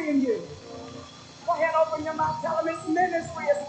in you. Go ahead, open your mouth. Tell them it's ministry. It's